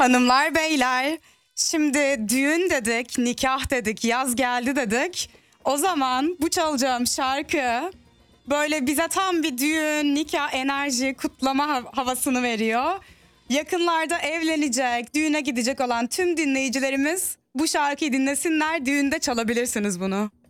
Hanımlar beyler, şimdi düğün dedik, nikah dedik, yaz geldi dedik. O zaman bu çalacağım şarkı böyle bize tam bir düğün, nikah, enerji, kutlama havasını veriyor. Yakınlarda evlenecek, düğüne gidecek olan tüm dinleyicilerimiz bu şarkıyı dinlesinler, düğünde çalabilirsiniz bunu.